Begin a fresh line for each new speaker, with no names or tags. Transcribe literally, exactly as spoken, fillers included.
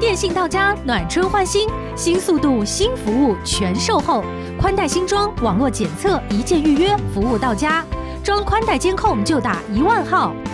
电信到家，暖春换新，新速度、新服务全售后，宽带新装，网络检测，一键预约，服务到家。装宽带监控就打一万号。